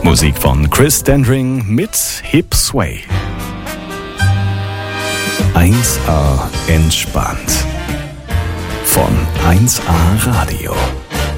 Musik von Chris Dendring mit Hip Sway. 1A entspannt. Von 1A Radio.